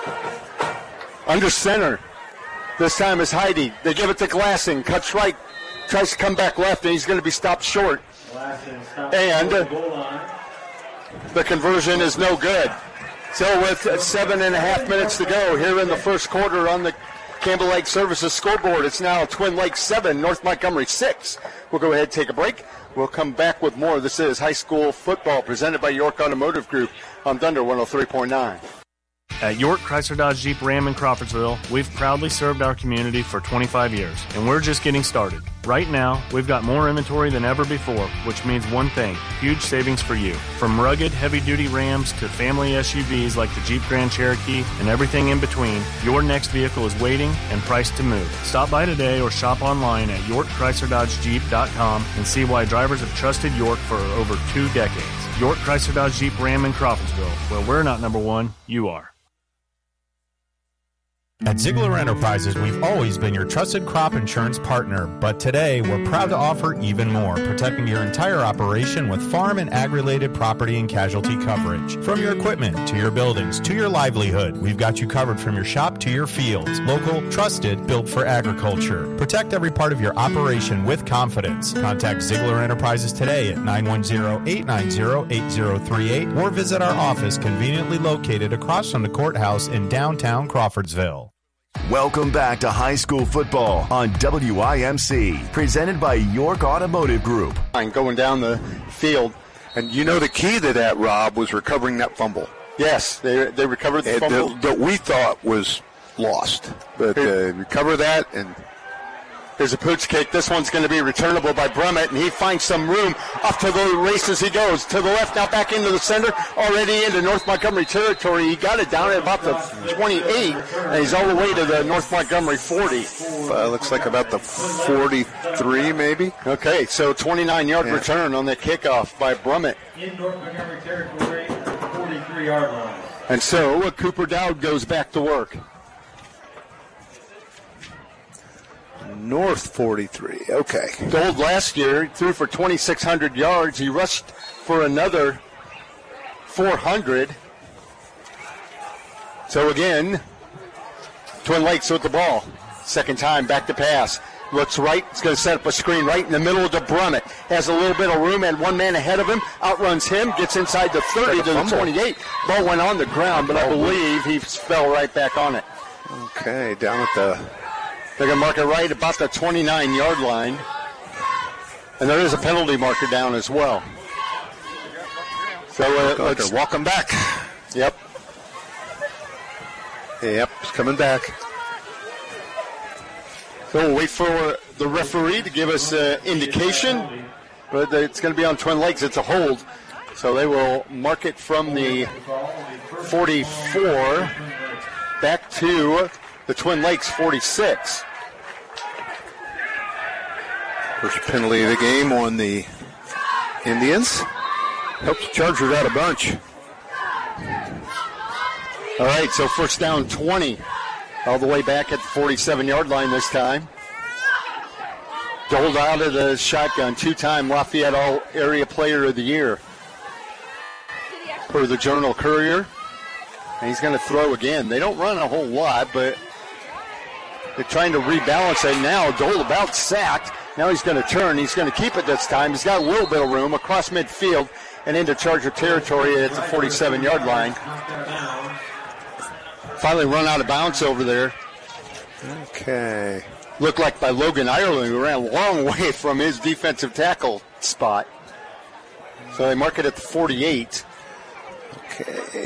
Under center. This time is Heidi. They give it to Glassing. Cuts right. Tries to come back left, and he's going to be stopped short. And the conversion is no good. So with 7.5 minutes to go here in the first quarter on the Campbell Lake Services scoreboard, it's now Twin Lakes 7, North Montgomery 6. We'll go ahead and take a break. We'll come back with more. This is high school football presented by York Automotive Group on Thunder 103.9. At York Chrysler Dodge Jeep Ram in Crawfordsville, we've proudly served our community for 25 years, and we're just getting started. Right now, we've got more inventory than ever before, which means one thing, huge savings for you. From rugged, heavy-duty Rams to family SUVs like the Jeep Grand Cherokee and everything in between, your next vehicle is waiting and priced to move. Stop by today or shop online at YorkChryslerDodgeJeep.com and see why drivers have trusted York for over 2 decades. York Chrysler Dodge Jeep Ram in Crawfordsville, where we're not number one, you are. At Ziegler Enterprises, we've always been your trusted crop insurance partner, but today we're proud to offer even more, protecting your entire operation with farm and ag-related property and casualty coverage. From your equipment to your buildings to your livelihood, we've got you covered from your shop to your fields. Local, trusted, built for agriculture. Protect every part of your operation with confidence. Contact Ziegler Enterprises today at 910-890-8038 or visit our office conveniently located across from the courthouse in downtown Crawfordsville. Welcome back to high school football on WIMC, presented by York Automotive Group. Going down the field. And you know the key to that, Rob, was recovering that fumble. Yes, they recovered the fumble. That we thought was lost. But recover that, and there's a pooch kick. This one's going to be returnable by Brummett, and he finds some room. Off to the races he goes. To the left, now back into the center, already into North Montgomery territory. He got it down at about the 28, and he's all the way to the North Montgomery 40. Looks like about the 43, maybe. Okay, so 29-yard return on the kickoff by Brummett. In North Montgomery territory, 43-yard line. And so Cooper Dowd goes back to work. North 43. Okay. Gold last year threw for 2,600 yards. He rushed for another 400. So again, Twin Lakes with the ball. Second time back to pass. Looks right. It's going to set up a screen right in the middle of the Brummett. Has a little bit of room and one man ahead of him. Outruns him. Gets inside the 30 to the 28. Ball went on the ground, but I believe he fell right back on it. Okay, down at the... They're going to mark it right about the 29-yard line. And there is a penalty marker down as well. So let's walk him back. Yep. Yep, he's coming back. So we'll wait for the referee to give us an indication. But it's going to be on Twin Lakes. It's a hold. So they will mark it from the 44 back to the Twin Lakes 46. First penalty of the game on the Indians. Helps the Chargers out a bunch. All right, so first down 20. All the way back at the 47-yard line this time. Doled out of the shotgun. 2-time Lafayette All-Area Player of the Year per the Journal Courier. And he's going to throw again. They don't run a whole lot, but they're trying to rebalance it now. Dole about sacked. Now he's going to turn. He's going to keep it this time. He's got a little bit of room across midfield and into Charger territory at the 47-yard line. Finally run out of bounds over there. Okay. Looked like by Logan Ireland, who ran a long way from his defensive tackle spot. So they mark it at the 48. Okay.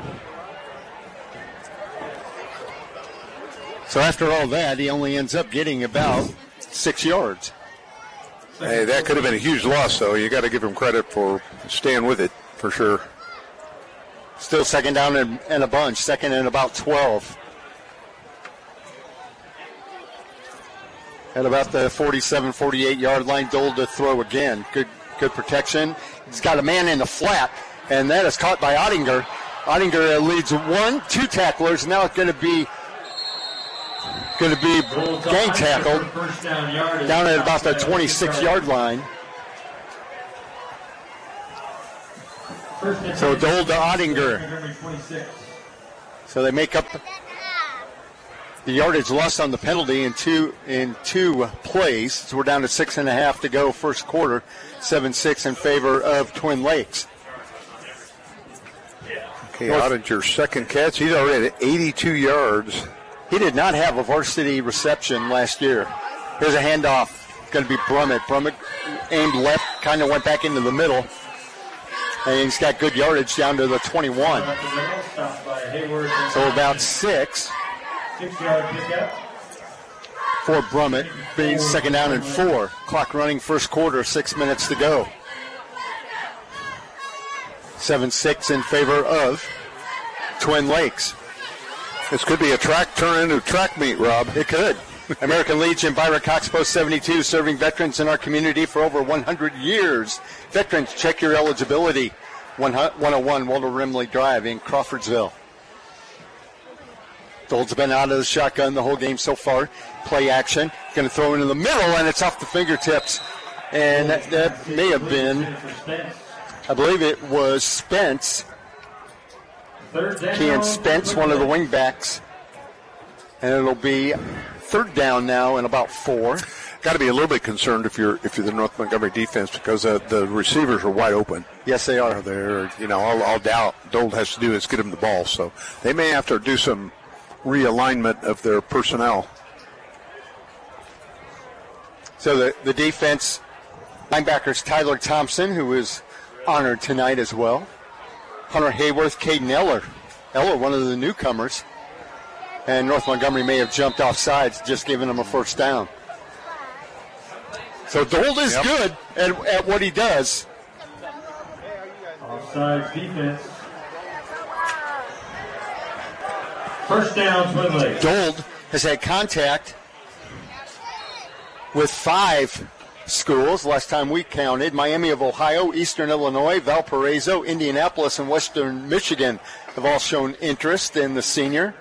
So after all that, he only ends up getting about 6 yards. Hey, that could have been a huge loss, though. You got to give him credit for staying with it, for sure. Still second down and a bunch, second and about 12. At about the 47, 48-yard line, Dole to throw again. Good protection. He's got a man in the flat, and that is caught by Ottinger. Ottinger leads 2 tacklers. Now it's going to be gang tackled down at about the 26-yard line. So Dole to Ottinger. So they make up the yardage lost on the penalty in two plays. So we're down to 6.5 to go first quarter, 7-6 in favor of Twin Lakes. Okay, Ottinger's second catch. He's already at 82 yards. He did not have a varsity reception last year. Here's a handoff. It's going to be Brummett. Brummett aimed left, kind of went back into the middle. And he's got good yardage down to the 21. So about 6. 6-yard pickup. For Brummett, being second down and 4. Clock running first quarter, 6 minutes to go. 7-6 in favor of Twin Lakes. This could be a track turn into a track meet, Rob. It could. American Legion, Byron Cox, Post 72, serving veterans in our community for over 100 years. Veterans, check your eligibility. 101 Walter Rimley Drive in Crawfordsville. Dold's been out of the shotgun the whole game so far. Play action. Going to throw it in the middle, and it's off the fingertips. And that may have been, I believe it was Spence. Kean Spence, one of the wingbacks. And it'll be third down now and about 4. Got to be a little bit concerned if you're the North Montgomery defense because the receivers are wide open. Yes, they are. They're, all doubt Dold has to do is get them the ball. So they may have to do some realignment of their personnel. So the defense, linebackers Tyler Thompson, who is honored tonight as well. Hunter Hayworth, Caden Eller. Eller, one of the newcomers. And North Montgomery may have jumped off sides, just giving him a first down. So Dold is good at what he does. Offsides defense. First down, Twin Lakes. Dold has had contact with 5 schools, last time we counted. Miami of Ohio, Eastern Illinois, Valparaiso, Indianapolis, and Western Michigan have all shown interest in the senior.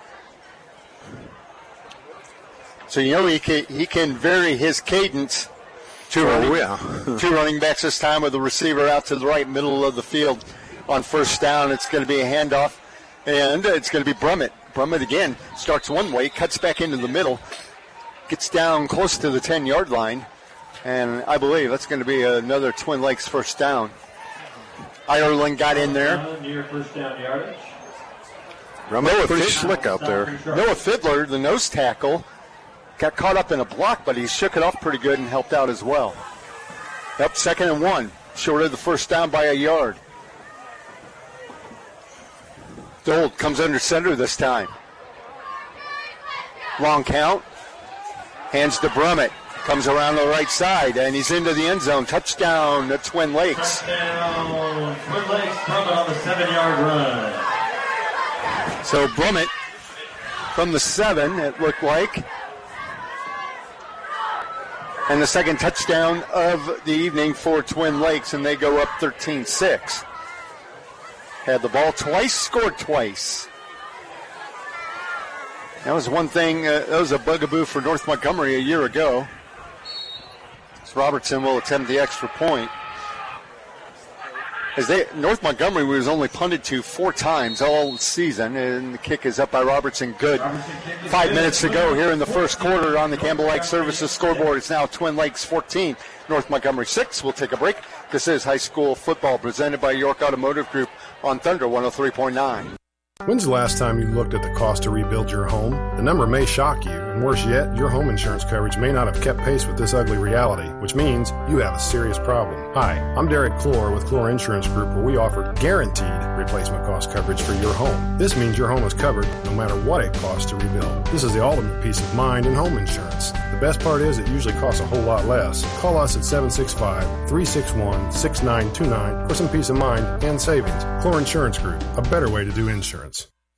So he can vary his cadence. Two running backs this time with the receiver out to the right middle of the field on first down. It's going to be a handoff, and it's going to be Brummett. Brummett again starts one way, cuts back into the middle, gets down close to the 10-yard line, and I believe that's going to be another Twin Lakes first down. Ireland got in there. Near first down yardage. Noah pretty slick out there. Noah Fiddler, the nose tackle, got caught up in a block, but he shook it off pretty good and helped out as well. Up 2nd and 1, short of the first down by a yard. Dold comes under center this time. Long count. Hands to Brummett. Comes around the right side, and he's into the end zone. Touchdown to Twin Lakes. Touchdown, Twin Lakes, Brummett on the 7-yard run. So Brummett from the 7, it looked like. And the second touchdown of the evening for Twin Lakes, and they go up 13-6. Had the ball twice, scored twice. That was one thing, that was a bugaboo for North Montgomery a year ago. So Robertson will attempt the extra point. North Montgomery was only punted to 4 times all season, and the kick is up by Robertson. Good. 5 minutes to go here in the first quarter on the Campbell Light Services scoreboard. It's now Twin Lakes 14, North Montgomery 6. We'll take a break. This is high school football presented by York Automotive Group on Thunder 103.9. When's the last time you looked at the cost to rebuild your home? The number may shock you, and worse yet, your home insurance coverage may not have kept pace with this ugly reality, which means you have a serious problem. Hi, I'm Derek Clore with Clore Insurance Group, where we offer guaranteed replacement cost coverage for your home. This means your home is covered no matter what it costs to rebuild. This is the ultimate peace of mind in home insurance. The best part is it usually costs a whole lot less. Call us at 765-361-6929 for some peace of mind and savings. Clore Insurance Group, a better way to do insurance.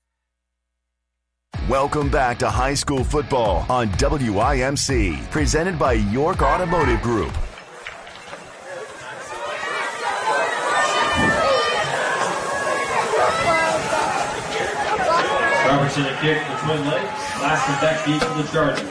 Welcome back to high school football on WIMC, presented by York Automotive Group. Robertson a kick for Twin Lakes. Last and back deep for the Chargers.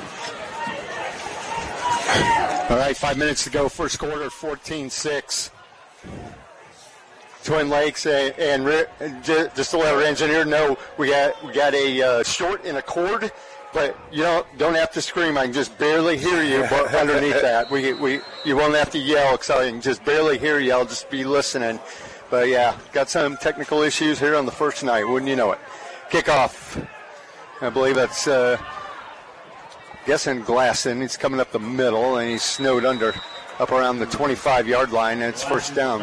All right, 5 minutes to go. First quarter, 14-6. Twin Lakes, and just to let our engineer know, we got a short and a cord, but you don't have to scream. I can just barely hear you underneath that. You won't have to yell, because I can just barely hear you. I'll just be listening. But yeah, got some technical issues here on the first night. Wouldn't you know it? Kickoff. I believe that's guessing Glasson. He's coming up the middle, and he's snowed under. Up around the 25-yard line, and it's first down.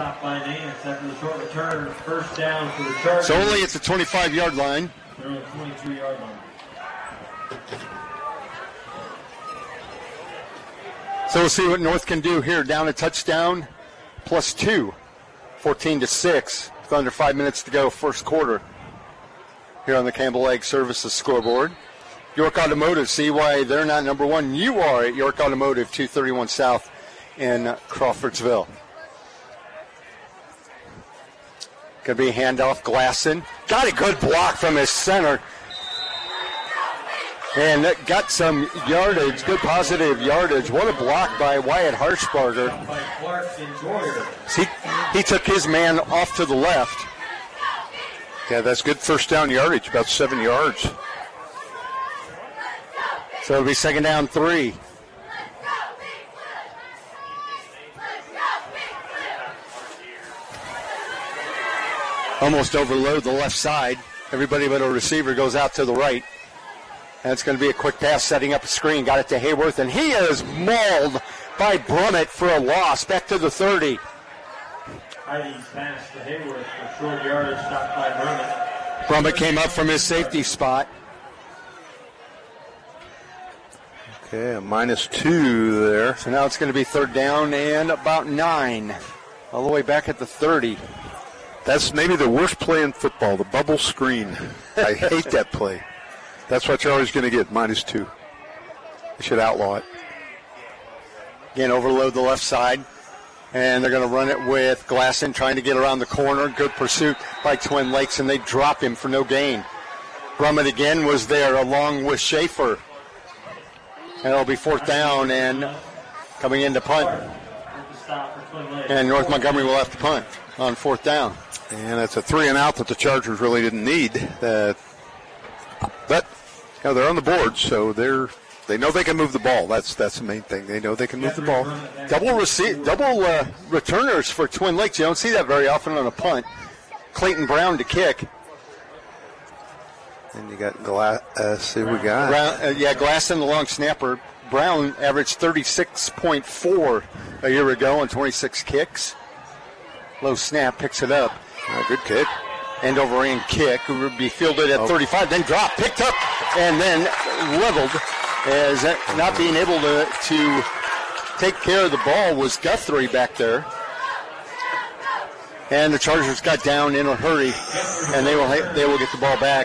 First down for the Chargers. So only it's a 25-yard line. They're on the 23-yard line. So we'll see what North can do here. Down a touchdown, +2, 14-6. With under 5 minutes to go, first quarter. Here on the Campbell Ag Services scoreboard. York Automotive, see why they're not number one. You are at York Automotive, 231 South. In Crawfordsville. Could be a handoff. Glasson got a good block from his center. And that got some yardage, good positive yardage. What a block by Wyatt Harshbarger. He took his man off to the left. Yeah, that's good first down yardage, about 7 yards. So it'll be second down 3. Almost overload the left side. Everybody but a receiver goes out to the right. And it's going to be a quick pass, setting up a screen. Got it to Hayworth, and he is mauled by Brummett for a loss. Back to the 30. Heidi's pass to Hayworth for short yardage, stopped by Brummett. Brummett came up from his safety spot. Okay, a -2 there. So now it's going to be third down and about 9. All the way back at the 30. That's maybe the worst play in football, the bubble screen. I hate that play. That's what you're always going to get, -2. They should outlaw it. Again, overload the left side. And they're going to run it with Glasson trying to get around the corner. Good pursuit by Twin Lakes, and they drop him for no gain. Brummett again was there along with Schaefer. And it'll be fourth down and coming into punt. And North Montgomery will have to punt on fourth down. And that's a 3 and out that the Chargers really didn't need. But they're on the board, so they know they can move the ball. That's the main thing. They know they can move the ball. Double returners for Twin Lakes. You don't see that very often on a punt. Clayton Brown to kick. And you got see who we got. Glasson, the long snapper. Brown averaged 36.4 a year ago on 26 kicks. Low snap, picks it up. Good kick. End over end kick. Would be fielded at 35, then dropped, picked up, and then leveled. As not being able to take care of the ball was Guthrie back there. And the Chargers got down in a hurry, and they will get the ball back.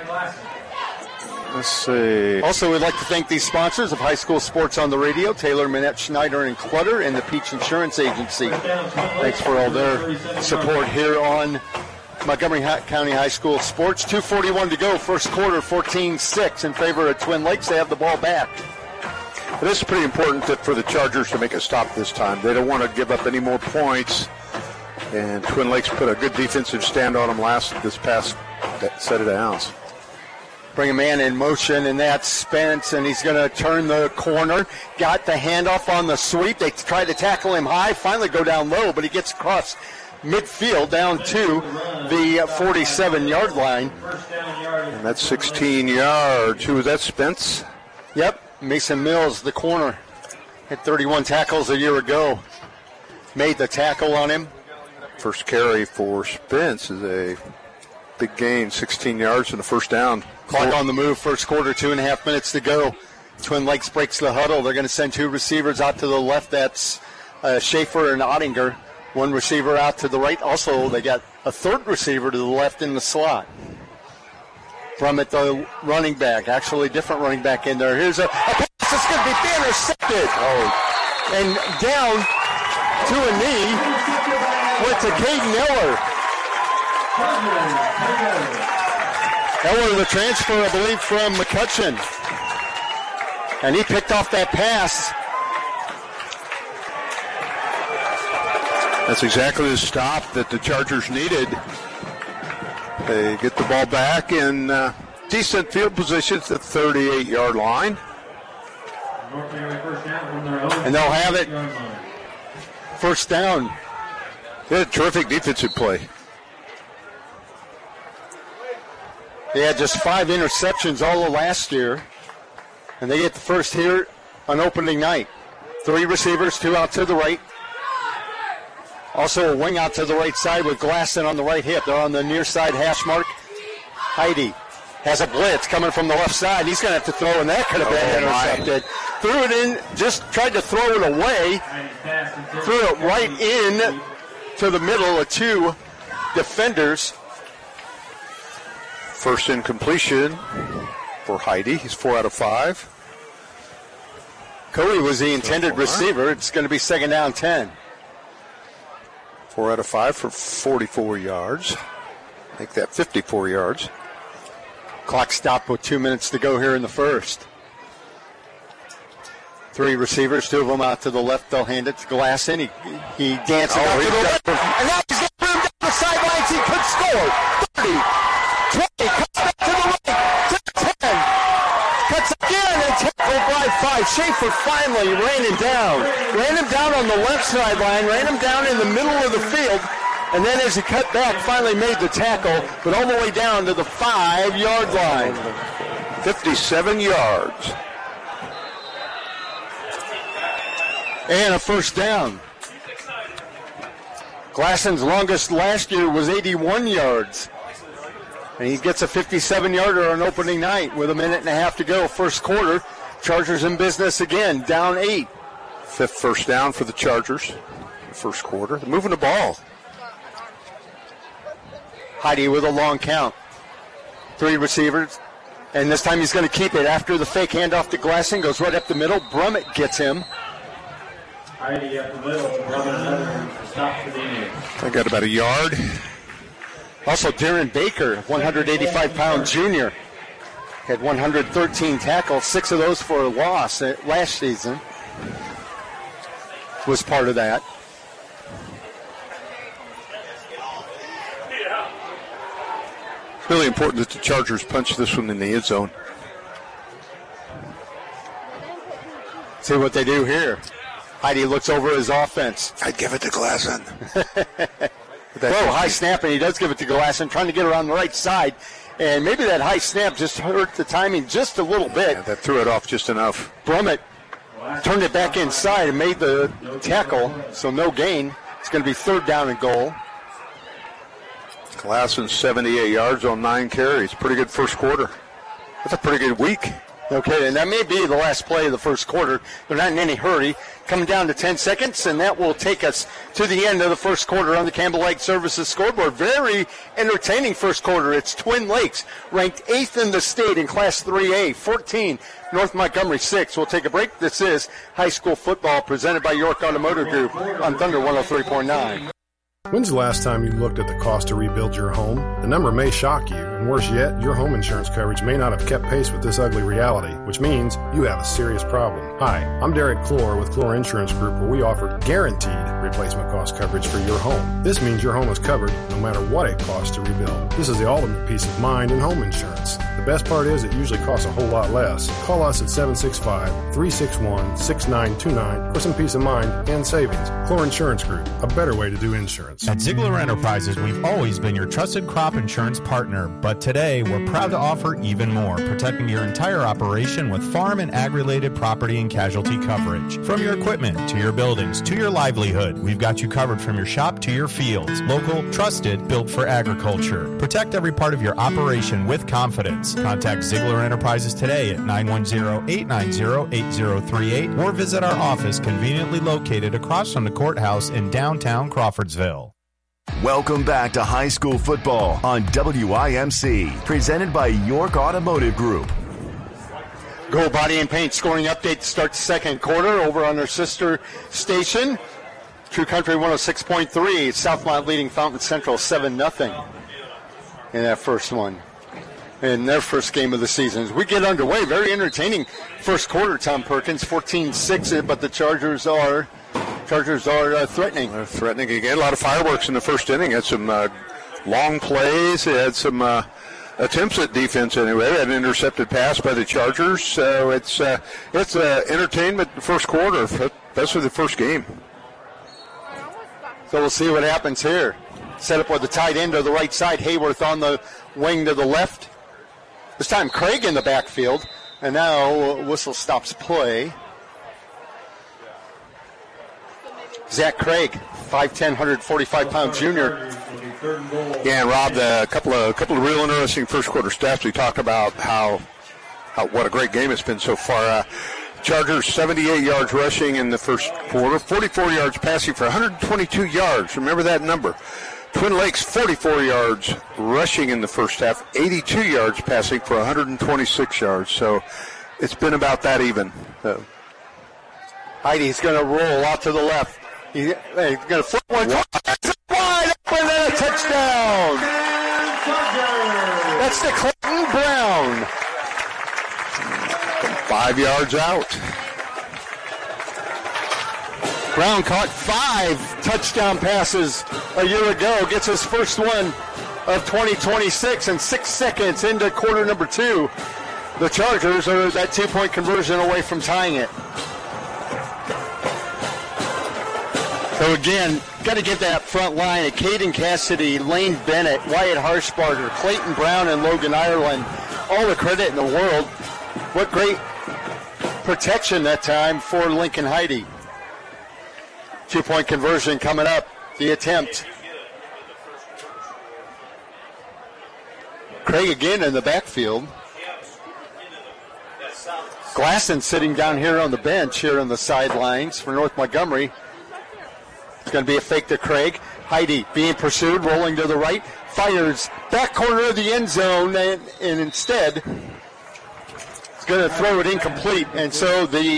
Let's see. Also, we'd like to thank these sponsors of High School Sports on the Radio, Taylor, Minette, Schneider, and Clutter, and the Peach Insurance Agency. Thanks for all their support here on Montgomery County High School Sports. 2:41 to go, first quarter, 14-6 in favor of Twin Lakes. They have the ball back. This is pretty important for the Chargers to make a stop this time. They don't want to give up any more points. And Twin Lakes put a good defensive stand on them this past set of downs. Bring a man in motion, and that's Spence, and he's going to turn the corner. Got the handoff on the sweep. They tried to tackle him high, finally go down low, but he gets across midfield down to the 47-yard line. And that's 16 yards. Who was that, Spence? Yep, Mason Mills, the corner. Had 31 tackles a year ago. Made the tackle on him. First carry for Spence is a big gain, 16 yards and a first down. Clock on the move, first quarter, 2.5 minutes to go. Twin Lakes breaks the huddle. They're going to send two receivers out to the left. That's Schaefer and Ottinger. One receiver out to the right. Also, they got a third receiver to the left in the slot. Brummett, the running back, actually different running back in there. Here's a pass that's going to be intercepted. And down to a knee went to Caden Eller. Eller, the transfer, I believe, from McCutcheon. And he picked off that pass. That's exactly the stop that the Chargers needed. They get the ball back in decent field position at the 38-yard line. And they'll have it. First down. They had a terrific defensive play. They had just 5 interceptions all of last year. And they get the first here on opening night. 3 receivers, 2 out to the right. Also a wing out to the right side with Glasson on the right hip. They're on the near side hash mark. Heidi has a blitz coming from the left side. He's going to have to throw, and that could have been intercepted. Threw it in, just tried to throw it away. Threw it right in to the middle of 2 defenders. First incompletion for Heidi. He's 4 out of 5. Cody was the intended receiver. It's going to be second down 10. 4 out of 5 for 44 yards. Make that 54 yards. Clock stopped with 2 minutes to go here in the first. 3 receivers, 2 of them out to the left. They'll hand it to Glasson. He dances out to the left. And now he's got room down the sidelines. He could score. 30, 20, cuts back to the right, to the 10. Cuts again and tackled by 5. Schaefer finally ran him down. Ran him down on the left sideline, ran him down in the middle of the field. And then as he cut back, finally made the tackle, but all the way down to the 5-yard line. 57 yards. And a first down. Glasson's longest last year was 81 yards. And he gets a 57-yarder on opening night with 1.5 minutes to go. First quarter, Chargers in business again, down 8. 5th first down for the Chargers. First quarter. They're moving the ball. Heidi with a long count. 3 receivers. And this time he's going to keep it after the fake handoff to Glasson. Goes right up the middle. Brummett gets him. Heidi up the middle. Brummett stop for the end. I got about a yard. Also, Darren Baker, 185-pound junior, had 113 tackles, 6 of those for a loss last season. Was part of that. It's really important that the Chargers punch this one in the end zone. See what they do here. Heidi looks over his offense. I'd give it to Glasson. High snap, and he does give it to Glasson, trying to get around the right side. And maybe that high snap just hurt the timing just a little bit. Yeah, that threw it off just enough. Brummett turned it back inside and made the tackle, so no gain. It's going to be 3rd down and goal. Glasson 78 yards on 9 carries. Pretty good first quarter. That's a pretty good week. Okay, and that may be the last play of the first quarter. They're not in any hurry. Coming down to 10 seconds, and that will take us to the end of the first quarter on the Campbell Lake Services scoreboard. Very entertaining first quarter. It's Twin Lakes, ranked 8th in the state in Class 3A, 14, North Montgomery 6. We'll take a break. This is high school football presented by York Automotive Group on Thunder 103.9. When's the last time you looked at the cost to rebuild your home? The number may shock you, and worse yet, your home insurance coverage may not have kept pace with this ugly reality, which means you have a serious problem. Hi, I'm Derek Clore with Clore Insurance Group, where we offer guaranteed replacement cost coverage for your home. This means your home is covered no matter what it costs to rebuild. This is the ultimate peace of mind in home insurance. The best part is it usually costs a whole lot less. Call us at 765-361-6929 for some peace of mind and savings. Clore Insurance Group, a better way to do insurance. At Ziegler Enterprises, we've always been your trusted crop insurance partner, but today we're proud to offer even more, protecting your entire operation with farm and ag-related property and casualty coverage. From your equipment to your buildings to your livelihood, we've got you covered from your shop to your fields. Local, trusted, built for agriculture. Protect every part of your operation with confidence. Contact Ziegler Enterprises today at 910-890-8038 or visit our office conveniently located across from the courthouse in downtown Crawfordsville. Welcome back to high school football on WIMC, presented by York Automotive Group. Gold Body and Paint scoring update to start the second quarter over on their sister station. True Country 106.3, Southmont leading Fountain Central 7-0 in that first one. In their first game of the season. As we get underway, very entertaining first quarter, Tom Perkins, 14-6, but the Chargers are Chargers are threatening. They're threatening again. A lot of fireworks in the first inning. Had some long plays. They had some attempts at defense anyway. Had an intercepted pass by the Chargers. So it's entertainment the first quarter, especially the first game. So we'll see what happens here. Set up with the tight end to the right side. Hayworth on the wing to the left. This time Craig in the backfield. And now whistle stops play. Zach Craig, 5'10", 145-pound junior. Yeah, and Rob, a couple of real interesting first quarter stats. We talked about how what a great game it's been so far. Chargers 78 yards rushing in the first quarter, 44 yards passing for 122 yards. Remember that number. Twin Lakes 44 yards rushing in the first half, 82 yards passing for 126 yards. So it's been about that even. Heidi's going to roll out to the left. He's going to flip one. Wide open and a touchdown. That's the Clayton Brown. 5 yards out. Brown caught 5 touchdown passes a year ago. Gets his first one of 2026 and 6 seconds into quarter number 2. The Chargers are that 2-point conversion away from tying it. So again, got to get that front line of Caden Cassidy, Lane Bennett, Wyatt Harshbarger, Clayton Brown, and Logan Ireland. All the credit in the world. What great protection that time for Lincoln Heidi. 2-point conversion coming up. The attempt. Craig again in the backfield. Glasson sitting down here on the bench here on the sidelines for North Montgomery. It's going to be a fake to Craig. Heidi being pursued, rolling to the right. Fires back corner of the end zone, and instead it's going to throw it incomplete. And so the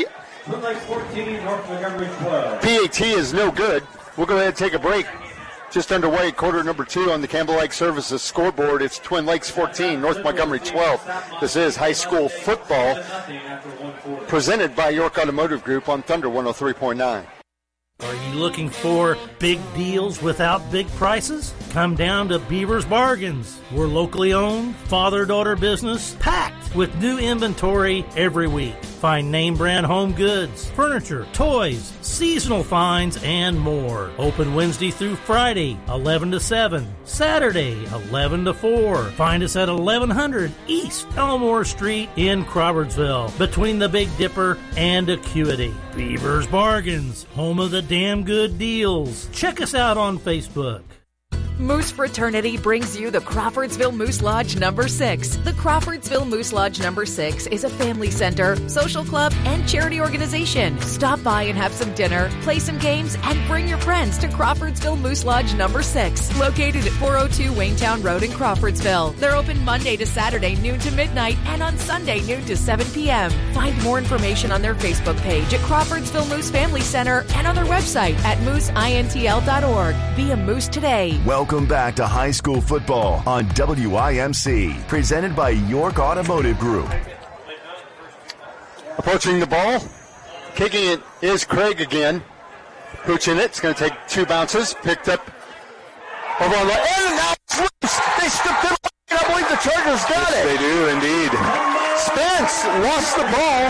PAT is no good. We'll go ahead and take a break. Just underway, quarter number 2 on the Campbell Ag Services scoreboard. It's Twin Lakes 14, North Montgomery 12. This is high school football presented by York Automotive Group on Thunder 103.9. Are you looking for big deals without big prices? Come down to Beaver's Bargains. We're locally owned, father-daughter business, packed with new inventory every week. Find name brand home goods, furniture, toys, seasonal finds, and more. Open Wednesday through Friday, 11 to 7. Saturday, 11 to 4. Find us at 1100 East Elmore Street in Crawfordsville, between the Big Dipper and Acuity. Beaver's Bargains, home of the damn good deals. Check us out on Facebook. Moose Fraternity brings you the Crawfordsville Moose Lodge number 6. The Crawfordsville Moose Lodge number 6 is a family center, social club, and charity organization. Stop by and have some dinner, play some games, and bring your friends to Crawfordsville Moose Lodge number 6, located at 402 Waynetown Road in Crawfordsville. They're open Monday to Saturday, noon to midnight, and on Sunday, noon to 7 p.m. Find more information on their Facebook page at Crawfordsville Moose Family Center and on their website at mooseintl.org. Be a moose today. Welcome back to high school football on WIMC, presented by York Automotive Group. Approaching the ball, kicking it is Craig again. Pooching it, it's going to take 2 bounces, picked up over on the end, and now it's loose. They stripped it away. I believe the Chargers got it. They do indeed. Spence lost the ball.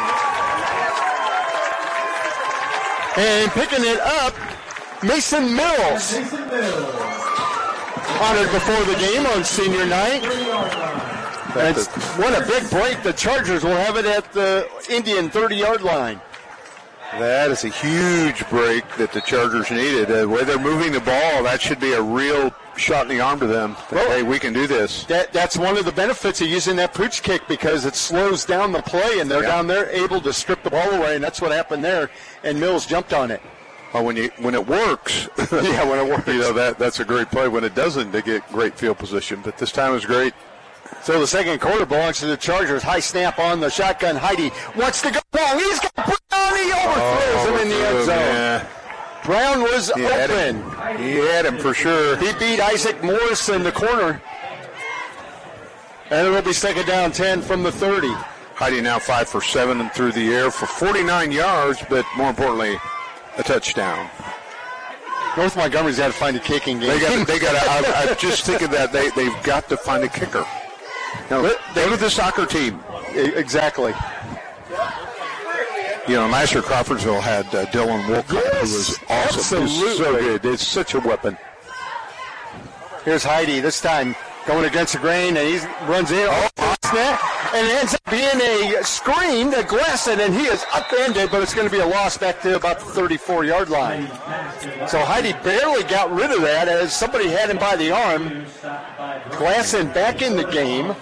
And picking it up, Mason Mills. Honored before the game on senior night. What a big break. The Chargers will have it at the Indian 30-yard line. That is a huge break that the Chargers needed. The way they're moving the ball, that should be a real shot in the arm to them. Well, hey, we can do this. That's one of the benefits of using that pooch kick, because it slows down the play, and they're down there able to strip the ball away, and that's what happened there, and Mills jumped on it. Well, when it works, yeah, when it works, that's a great play. When it doesn't, they get great field position. But this time was great. So the second quarter belongs to the Chargers. High snap on the shotgun. Heidi wants to go long. He's got Brown. He overthrows him in the end zone. Yeah. Brown was open. He had him for sure. He beat Isaac Morris in the corner. And it will be second down 10 from the 30. Heidi now 5 for 7 and through the air for 49 yards, but more importantly, a touchdown. North Montgomery's got to find a kicking game. They got. I'm just thinking that they've got to find a kicker. Now, they were the soccer team. Exactly. You know, last year Crawfordsville had Dylan Wolcott, who was awesome. Absolutely. So good. It's such a weapon. Here's Heidi this time going against the grain, and he runs in. Snap, and it ends up being a screen to Glasson, and he is upended, but it's going to be a loss back to about the 34-yard line. So Heidi barely got rid of that as somebody had him by the arm. Glasson back in the game.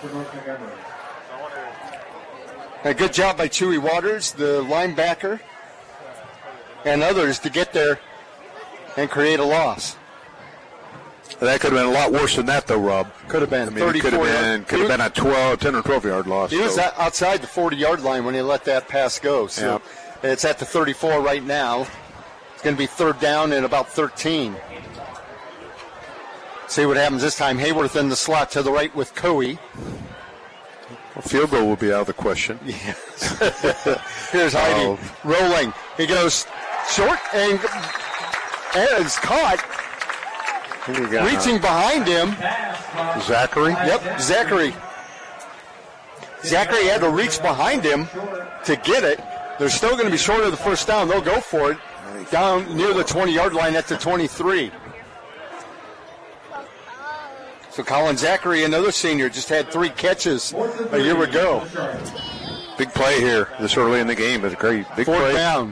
A good job by Chewy Waters, the linebacker, and others to get there and create a loss. That could have been a lot worse than that, though, Rob. Could have been. I mean, it could have been a 10 or 12-yard loss. He was outside the 40-yard line when he let that pass go. So it's at the 34 right now. It's going to be third down and about 13. See what happens this time. Hayworth in the slot to the right with Coey. Well, field goal will be out of the question. Yes. Here's Heidi rolling. He goes short and is caught. Reaching behind him. Zachary? Yep, Zachary. Zachary had to reach behind him to get it. They're still going to be short of the first down. They'll go for it. Down near the 20-yard line at the 23. So Colin Zachary, another senior, just had 3 catches a year ago. Big play here this early in the game. It's great. Big Fourth play. Down.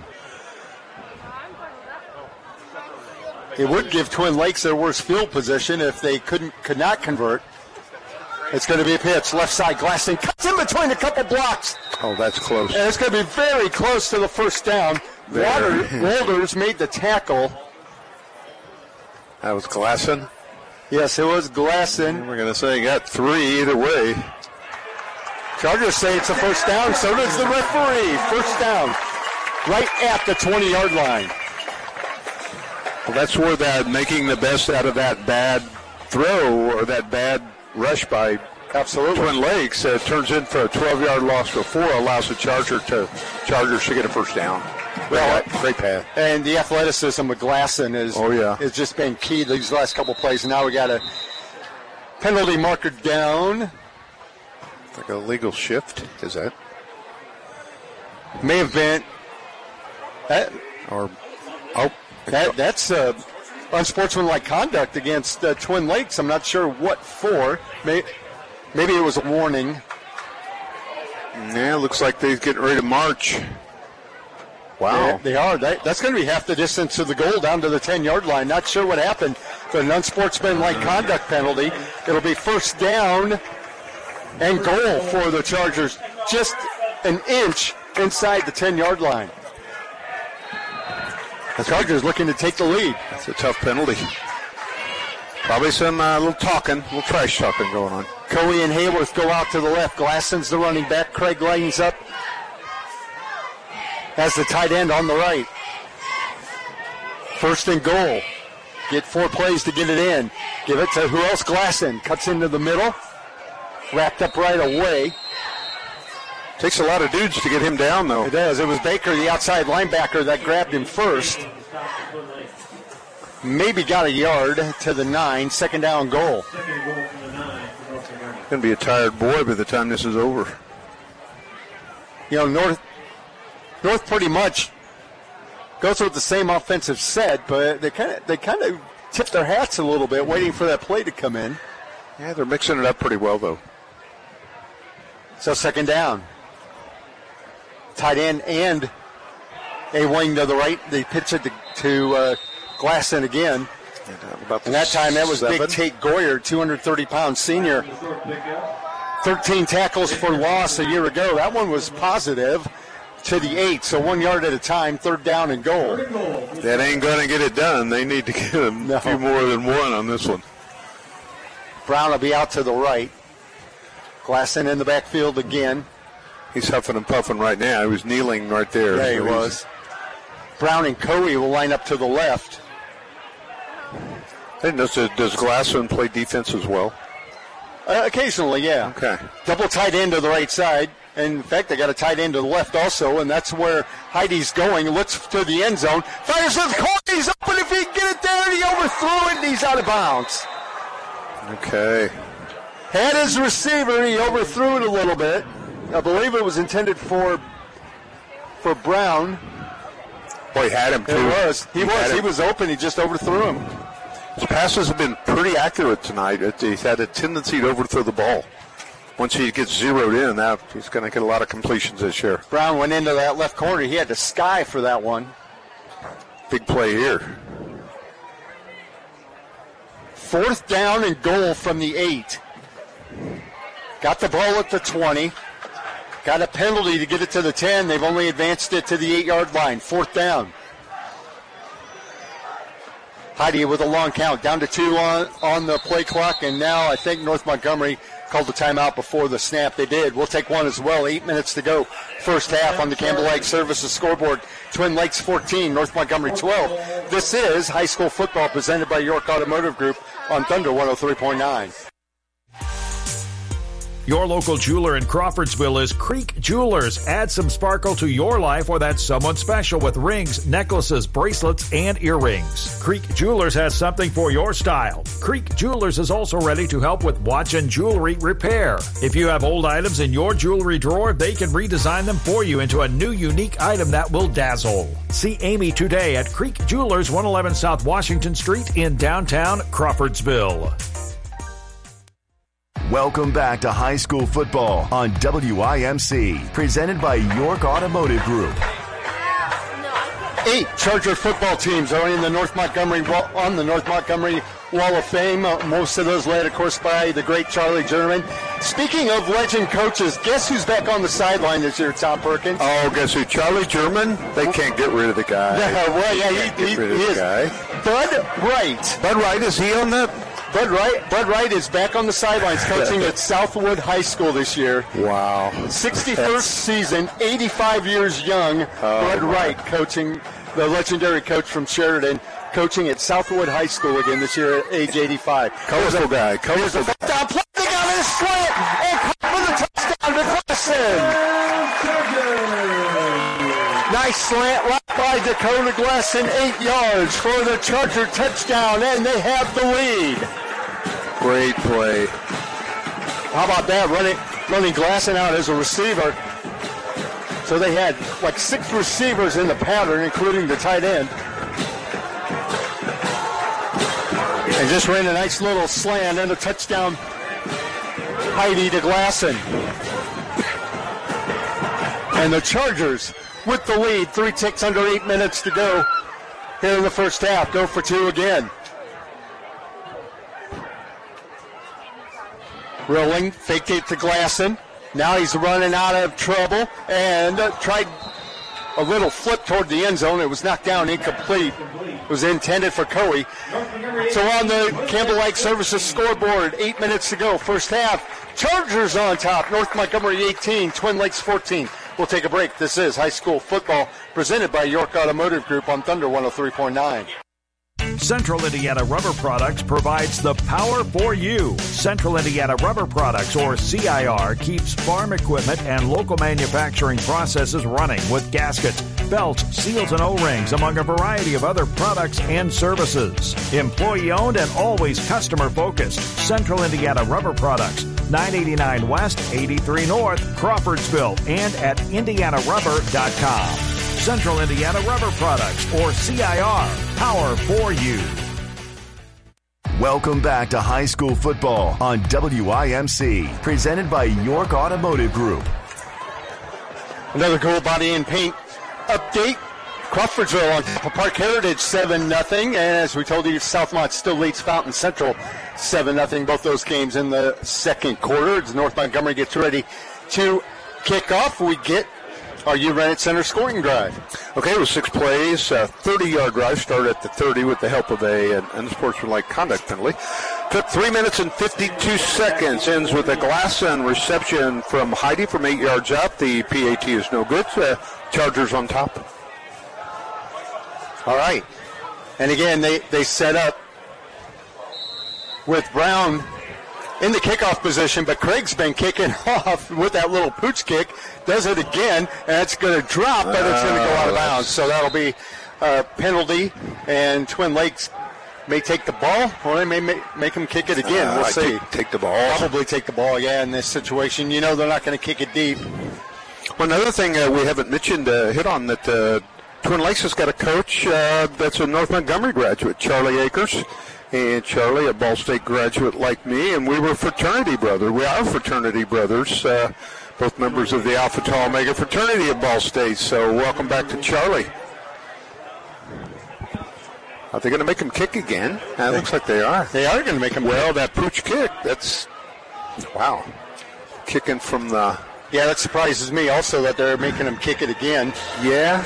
It would give Twin Lakes their worst field position if they could not convert. It's going to be a pitch, left side, Glasson cuts in between a couple blocks. Oh, that's close. And it's going to be very close to the first down. Walters made the tackle. That was Glasson? Yes, it was Glasson. We're going to say he got 3 either way. Chargers say it's a first down, so does the referee. First down, right at the 20-yard line. Well, that's where that making the best out of that bad throw or that bad rush by Twin Lakes turns in for a 12-yard loss before allows the Chargers to get a first down. Well, great pass. And the athleticism of Glasson has just been key these last couple plays. Now we got a penalty marker down. Like a legal shift, is that? May have been. That's unsportsmanlike conduct against Twin Lakes. I'm not sure what for. Maybe it was a warning. Yeah, looks like they're getting ready to march. Wow. They are. That's going to be half the distance to the goal down to the 10-yard line. Not sure what happened, but an unsportsmanlike conduct penalty. It'll be first down and goal for the Chargers, just an inch inside the 10-yard line. The Chargers looking to take the lead. That's a tough penalty. Probably some little trash talking going on. Coey and Hayworth go out to the left. Glasson's the running back. Craig lines up as the tight end on the right. First and goal. Get 4 plays to get it in. Give it to who else? Glasson. Cuts into the middle. Wrapped up right away. Takes a lot of dudes to get him down, though. It does. It was Baker, the outside linebacker, that grabbed him first. Maybe got a yard to the 9. Second down goal. Going to be a tired boy by the time this is over. You know, North pretty much goes with the same offensive set, but they kind of tip their hats a little bit, waiting for that play to come in. Yeah, they're mixing it up pretty well, though. So second down. Tight end and a wing to the right. They pitch it to Glasson again. And that time that was big Tate Goyer, 230-pound senior. 13 tackles for loss a year ago. That one was positive to the 8, so 1 yard at a time, third down and goal. That ain't going to get it done. They need to get a few more than one on this one. Brown will be out to the right. Glasson in the backfield again. He's huffing and puffing right now. He was kneeling right there. Yeah, he was. Brown and Coey will line up to the left. And does Glasson play defense as well? Occasionally, yeah. Okay. Double tight end to the right side. And in fact, they got a tight end to the left also, and that's where Heidi's going. Looks to the end zone. Fires to the corner. He's open. If he can get it there, and he overthrew it, and he's out of bounds. Okay. Had his receiver. He overthrew it a little bit. I believe it was intended for Brown. Boy, he had him, too. He was open. He just overthrew him. His passes have been pretty accurate tonight. He's had a tendency to overthrow the ball. Once he gets zeroed in, now he's going to get a lot of completions this year. Brown went into that left corner. He had to sky for that one. Big play here. 4th down and goal from the 8. Got the ball at the 20. Got a penalty to get it to the 10. They've only advanced it to the 8-yard line. 4th down. Heidi with a long count. Down to 2 on the play clock. And now I think North Montgomery called the timeout before the snap. They did. We'll take one as well. 8 minutes to go. First half on the Campbell Lake Services scoreboard. Twin Lakes 14, North Montgomery 12. This is high school football presented by York Automotive Group on Thunder 103.9. Your local jeweler in Crawfordsville is Creek Jewelers. Add some sparkle to your life or that's someone special with rings, necklaces, bracelets, and earrings. Creek Jewelers has something for your style. Creek Jewelers is also ready to help with watch and jewelry repair. If you have old items in your jewelry drawer, they can redesign them for you into a new unique item that will dazzle. See Amy today at Creek Jewelers, 111 South Washington Street in downtown Crawfordsville. Welcome back to high school football on WIMC, presented by York Automotive Group. 8 Charger football teams are in the North Montgomery Wall of Fame. Most of those led, of course, by the great Charlie German. Speaking of legend coaches, guess who's back on the sideline this year, Tom Perkins? Oh, guess who? Charlie German? They can't get rid of the guy. He is. Bud Wright. Bud Wright, is he on that? Bud Wright is back on the sidelines coaching at Southwood High School this year. Wow. 61st season, 85 years young. Bud Wright coaching, the legendary coach from Sheridan, coaching at Southwood High School again this year at age 85. Colorful guy. Colorful guy. Down, play, they got a slant, and caught for the touchdown to Glasson. Nice slant right by Dakota Glasson, 8 yards for the Charger touchdown, and they have the lead. Great play. How about that, running Glasson out as a receiver. So they had like 6 receivers in the pattern, including the tight end. And just ran a nice little slant and a touchdown. Heidi to Glasson. And the Chargers with the lead. 3 ticks under 8 minutes to go here in the first half. Go for 2 again. Rolling, faked it to Glasson. Now he's running out of trouble and tried a little flip toward the end zone. It was knocked down incomplete. It was intended for Coe. So on the Campbell Lake Services scoreboard, 8 minutes to go. First half, Chargers on top. North Montgomery 18, Twin Lakes 14. We'll take a break. This is high school football presented by York Automotive Group on Thunder 103.9. Central Indiana Rubber Products provides the power for you. Central Indiana Rubber Products, or CIR, keeps farm equipment and local manufacturing processes running with gaskets, belts, seals, and O-rings, among a variety of other products and services. Employee-owned and always customer-focused. Central Indiana Rubber Products, 989 West, 83 North, Crawfordsville, and at IndianaRubber.com. Central Indiana Rubber Products, or CIR, power for you. Welcome back to high school football on WIMC, presented by York Automotive Group. Another goal body and paint update. Crawfordsville on top of Park Heritage 7-0. And as we told you, Southmont still leads Fountain Central 7-0. Both those games in the second quarter. As North Montgomery gets ready to kick off, we get our U-Rennet Center scoring drive. Okay, it was 6 plays, 30-yard drive, started at the 30 with the help of an unsportsmanlike conduct penalty. Took 3 minutes and 52 seconds, ends with a Glasson reception from Heidi from 8 yards out. The PAT is no good. Chargers on top. All right. And again, they set up with Brown in the kickoff position, but Craig's been kicking off with that little pooch kick. Does it again, and it's going to drop, but it's going to go out of bounds. So that'll be a penalty, and Twin Lakes may take the ball, or they may make them kick it again. We'll see. Take the ball. Probably take the ball, yeah, in this situation. You know they're not going to kick it deep. Well, another thing we haven't mentioned, hit on, that Twin Lakes has got a coach that's a North Montgomery graduate, Charlie Akers. And Charlie, a Ball State graduate like me, and we were fraternity brothers. We are fraternity brothers, both members of the Alpha Tau Omega fraternity at Ball State. So welcome back to Charlie. Are they going to make him kick again? It looks like they are. They are going to make him Well, that pooch kick, that's, wow. Kicking from the... Yeah, that surprises me also that they're making him kick it again. Yeah.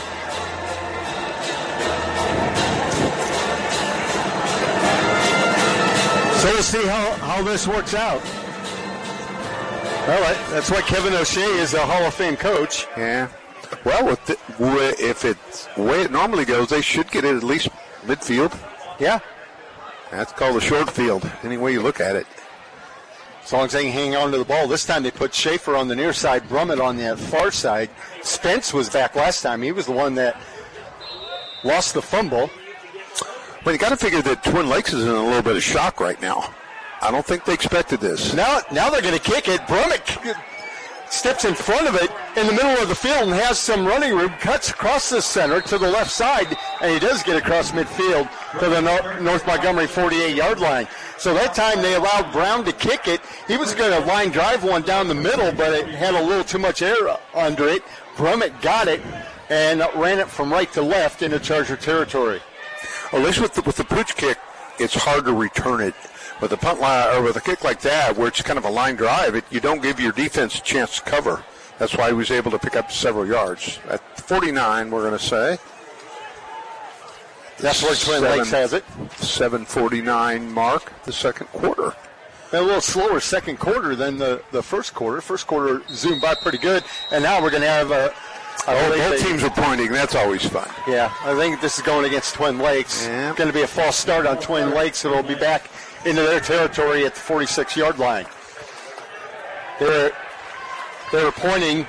So we'll see how this works out. Well, that's why Kevin O'Shea is the Hall of Fame coach. Yeah. Well, if it's the way it normally goes, they should get it at least midfield. Yeah. That's called a short field, any way you look at it. As long as they can hang on to the ball. This time they put Schaefer on the near side, Brummett on the far side. Spence was back last time. He was the one that lost the fumble. Well, you got to figure that Twin Lakes is in a little bit of shock right now. I don't think they expected this. Now they're going to kick it. Brummett steps in front of it in the middle of the field and has some running room, cuts across the center to the left side, and he does get across midfield to the North Montgomery 48-yard line. So that time they allowed Brown to kick it. He was going to line drive one down the middle, but it had a little too much air under it. Brummett got it and ran it from right to left into Charger territory. At least with the pooch kick, it's hard to return it. With a punt line, or with a kick like that, where it's kind of a line drive, you don't give your defense a chance to cover. That's why he was able to pick up several yards. At 49, we're going to say. That's where Twin Lakes has it. 7:49 mark, the second quarter. A little slower second quarter than the first quarter. First quarter zoomed by pretty good, and now we're going to have both teams are pointing. That's always fun. Yeah, I think this is going against Twin Lakes. Yeah. It's going to be a false start on Twin Lakes. It'll be back into their territory at the 46-yard line. They're pointing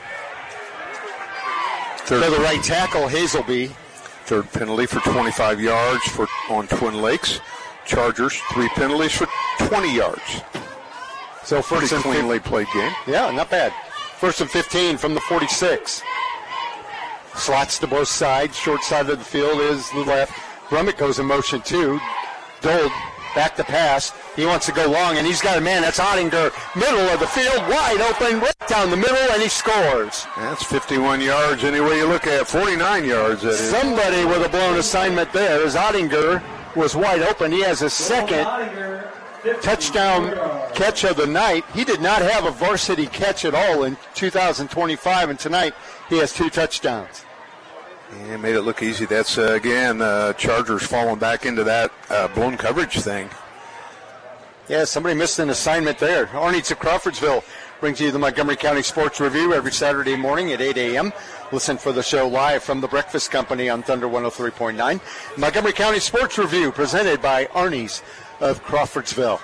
to the right tackle, Hazelby. Third penalty for 25 yards on Twin Lakes. Chargers, 3 penalties for 20 yards. So first pretty cleanly played game. Yeah, not bad. First and 15 from the 46. Slots to both sides. Short side of the field is the left. Brummett goes in motion too. Dold back to pass. He wants to go long, and he's got a man. That's Ottinger. Middle of the field, wide open, right down the middle, and he scores. That's 51 yards any way you look at it. 49 yards, that is. Somebody with a blown assignment there, as Ottinger was wide open. He has a second touchdown catch of the night. He did not have a varsity catch at all in 2025, and tonight he has 2 touchdowns. Yeah, made it look easy. That's, again, Chargers falling back into that blown coverage thing. Yeah, somebody missed an assignment there. Arnie's of Crawfordsville brings you the Montgomery County Sports Review every Saturday morning at 8 a.m. Listen for the show live from the Breakfast Company on Thunder 103.9. Montgomery County Sports Review presented by Arnie's of Crawfordsville.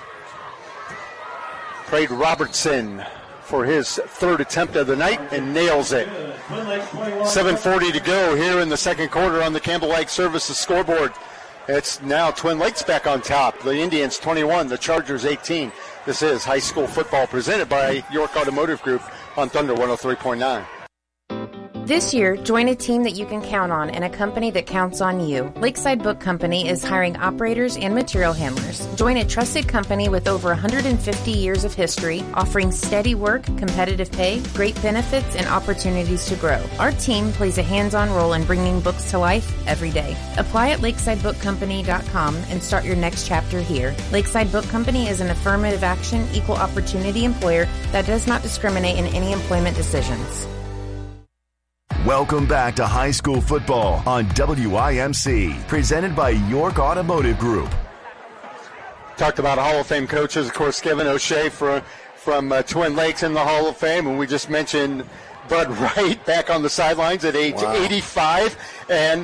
Craig Robertson for his third attempt of the night and nails it. 7:40 to go here in the second quarter on the Campbell Lake Services scoreboard. It's now Twin Lakes back on top. The Indians 21, the Chargers 18. This is high school football presented by York Automotive Group on Thunder 103.9. This year, join a team that you can count on and a company that counts on you. Lakeside Book Company is hiring operators and material handlers. Join a trusted company with over 150 years of history, offering steady work, competitive pay, great benefits, and opportunities to grow. Our team plays a hands-on role in bringing books to life every day. Apply at lakesidebookcompany.com and start your next chapter here. Lakeside Book Company is an affirmative action, equal opportunity employer that does not discriminate in any employment decisions. Welcome back to high school football on WIMC, presented by York Automotive Group. Talked about Hall of Fame coaches, of course, Kevin O'Shea from Twin Lakes in the Hall of Fame, and we just mentioned Bud Wright back on the sidelines at age 85. And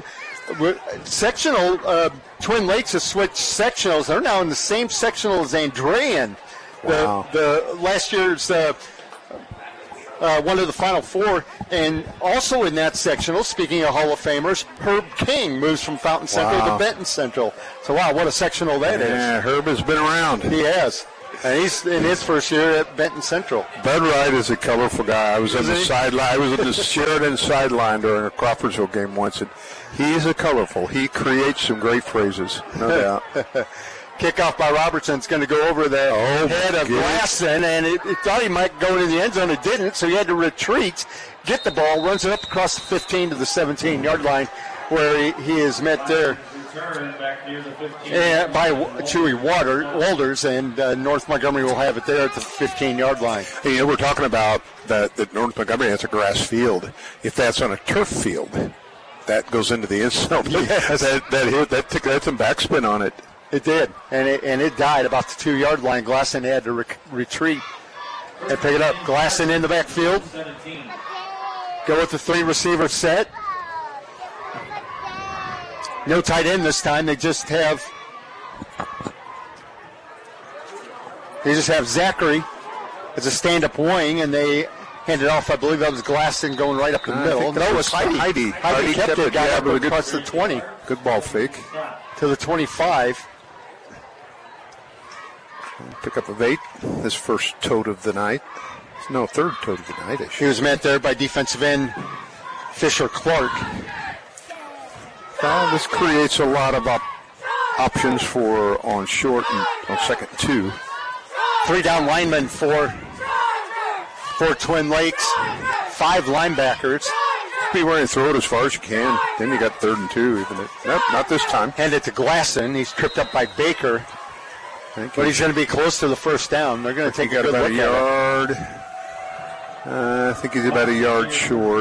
sectional, Twin Lakes has switched sectionals. They're now in the same sectional as Andrean. Wow. The last year's one of the Final Four, and also in that sectional, speaking of Hall of Famers, Herb King moves from Fountain Central to Benton Central. So, wow, what a sectional that is. Yeah, Herb has been around. He has. And he's in his first year at Benton Central. Bud Wright is a colorful guy. I was on the sideline. I was on the Sheridan sideline during a Crawfordsville game once, and he's a colorful. He creates some great phrases, no doubt. Kickoff by Robertson's going to go over the head of Glasson, and it thought he might go into the end zone. It didn't, so he had to retreat, get the ball, runs it up across the 15 to the 17-yard line, where he is met there by Chewy Walters, and North Montgomery will have it there at the 15-yard line. Hey, we're talking about that North Montgomery has a grass field. If that's on a turf field, that goes into the end zone. Yes. That took some backspin on it. It did, and it died about the 2-yard line. Glasson had to retreat and pick it up. Glasson in the backfield. Go with the 3-receiver set. No tight end this time. They just have Zachary as a stand-up wing, and they handed off. I believe that was Glasson going right up the middle. No, it was Heidi. Heidi kept it. Got up across the 20. Good ball fake to the 25. Pick up of 8. His first tote of the night. No, third tote of the night. He was met there by defensive end Fisher Clark. This creates a lot of options for on short and on second 2. 3 down linemen for Twin Lakes. 5 linebackers. Be where you throw it as far as you can. Then you got 3rd and 2. Even nope, not this time. Hand it to Glasson. He's tripped up by Baker. But he's going to be close to the first down. They're going to take a good look at it. I think he's about a yard short.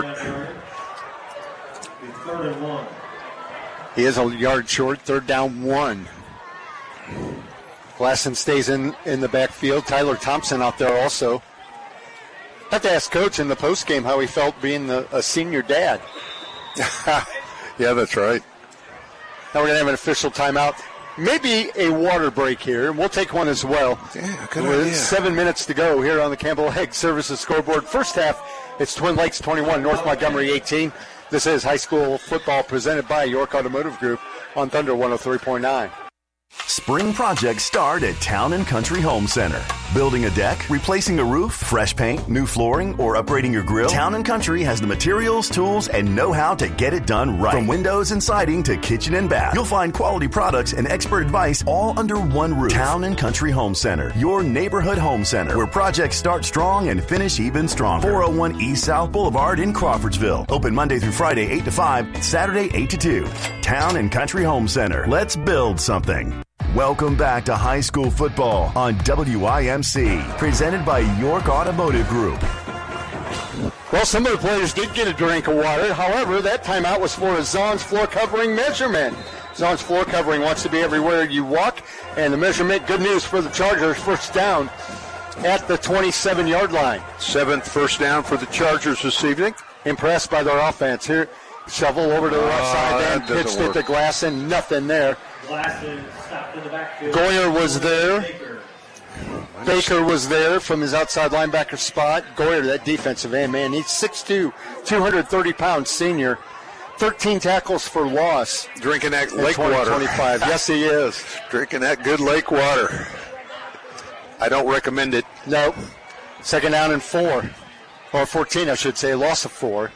3rd and 1. He is a yard short. 3rd down 1. Glasson stays in the backfield. Tyler Thompson out there also. I have to ask Coach in the postgame how he felt being a senior dad. Yeah, that's right. Now we're going to have an official timeout. Maybe a water break here, and we'll take one as well. Yeah, good With idea. 7 minutes to go here on the Campbell Ag Services scoreboard. First half, it's Twin Lakes 21, North Montgomery 18. This is high school football presented by York Automotive Group on Thunder 103.9. Spring projects start at Town & Country Home Center. Building a deck, replacing a roof, fresh paint, new flooring, or upgrading your grill? Town & Country has the materials, tools, and know-how to get it done right. From windows and siding to kitchen and bath, you'll find quality products and expert advice all under one roof. Town & Country Home Center, your neighborhood home center, where projects start strong and finish even stronger. 401 East South Boulevard in Crawfordsville. Open Monday through Friday 8 to 5, Saturday 8 to 2. Town & Country Home Center. Let's build something. Welcome back to high school football on WIMC, presented by York Automotive Group. Well, some of the players did get a drink of water. However, that timeout was for a Zon's floor covering measurement. Zon's floor covering wants to be everywhere you walk, and the measurement, good news for the Chargers, first down at the 27-yard line. 7th first down for the Chargers this evening. Impressed by their offense here. Shovel over to the left side, then pitched it to Glasson, nothing there. Glasson stopped in the backfield. Goyer was there. Baker was there from his outside linebacker spot. Goyer, that defensive end, man, he's 6'2", 230-pound senior. 13 tackles for loss. Drinking that lake water. 25. Yes, he is. Drinking that good lake water. I don't recommend it. Nope. 2nd down and 4. Or 14, I should say. Loss of 4.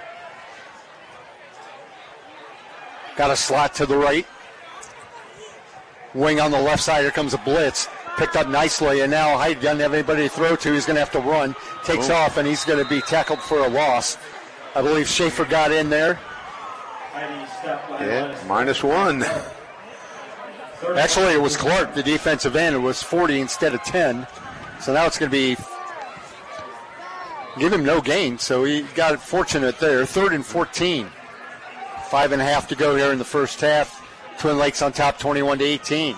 Got a slot to the right. Wing on the left side. Here comes a blitz. Picked up nicely, and now Hyde doesn't have anybody to throw to. He's going to have to run. Takes off, and he's going to be tackled for a loss. I believe Schaefer got in there. Yeah, -1. Actually, it was Clark, the defensive end. It was 40 instead of 10. So now it's going to be give him no gain. So he got it fortunate there. 3rd and 14. 5.5 to go here in the first half. Twin Lakes on top, 21-18.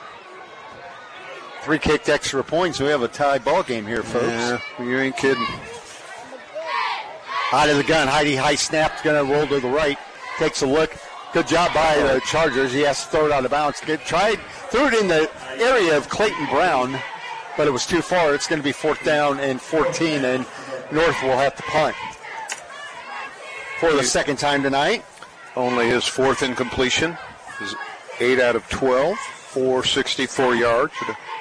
3 kicked extra points. We have a tie ball game here, folks. Yeah, you ain't kidding. Out of the gun, Heidi high snap, going to roll to the right. Takes a look. Good job by the Chargers. He has to throw it out of bounds. Threw it in the area of Clayton Brown. but it was too far. It's going to be 4th down and 14, and North will have to punt for the second time tonight. Only his 4th incompletion. His 8 out of 12 for 64 yards.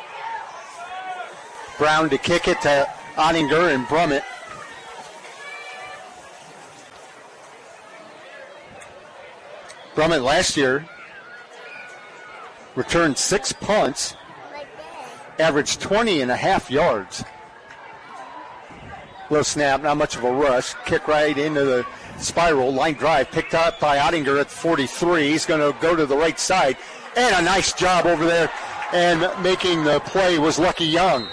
Brown to kick it to Ottinger and Brummett. Brummett last year returned 6 punts, averaged 20.5 yards. Low snap, not much of a rush. Kick right into the spiral. Line drive picked up by Ottinger at 43. He's going to go to the right side. And a nice job over there. And making the play was Lucky Young.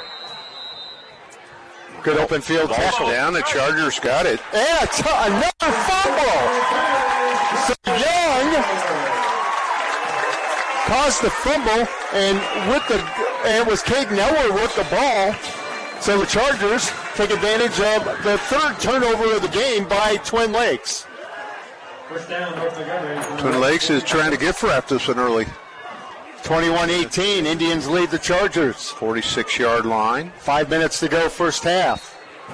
Good open field tackle. Down, the Chargers got it. And another fumble. So Young caused the fumble, and it was Caden Eller with the ball. So the Chargers take advantage of the 3rd turnover of the game by Twin Lakes. First down, North Montgomery. Twin Lakes is trying to gift wrap this one early. 21-18, Indians lead the Chargers. 46-yard line. 5 minutes to go, first half.